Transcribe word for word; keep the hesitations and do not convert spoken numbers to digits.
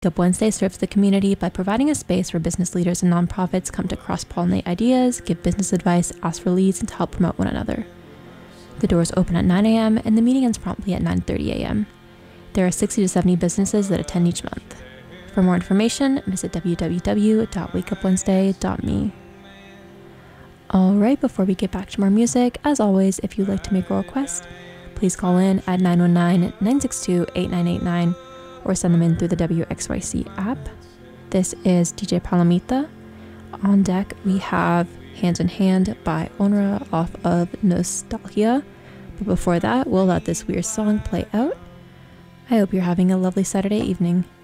Wake Up Wednesday serves the community by providing a space where business leaders and nonprofits come to cross-pollinate ideas, give business advice, ask for leads, and to help promote one another. The doors open at nine a.m. and the meeting ends promptly at nine thirty a.m. There are sixty to seventy businesses that attend each month. For more information, visit w w w dot wake up wednesday dot me. Alright, before we get back to more music, as always, if you'd like to make a request, please call in at nine one nine, nine six two, eight nine eight nine or send them in through the W X Y C app. This is D J Palomita. On deck, we have Hands in Hand by Onra off of Nostalgia. But before that, we'll let this weird song play out. I hope you're having a lovely Saturday evening.